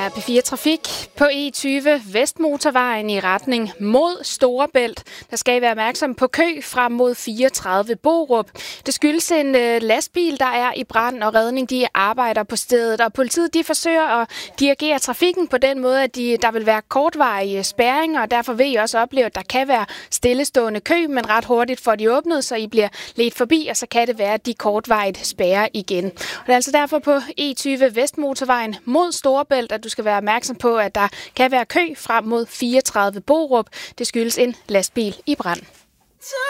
er P4 Trafik på E20 Vestmotorvejen i retning mod Storebælt. Der skal I være opmærksom på kø frem mod 34 Borup. Det skyldes en lastbil, der er i brand, og redning de arbejder på stedet. Og politiet de forsøger at dirigere trafikken på den måde, at der vil være kortvarige spærringer, og derfor vil I også opleve, at der kan være stillestående kø, men ret hurtigt får de åbnet, så I bliver ledt forbi, og så kan det være, at de kortvarigt spærrer igen. Og det er altså derfor på E20 Vestmotorvejen mod Storebælt, at du skal være opmærksom på, at der kan være kø frem mod 34 Borup. Det skyldes en lastbil i brand.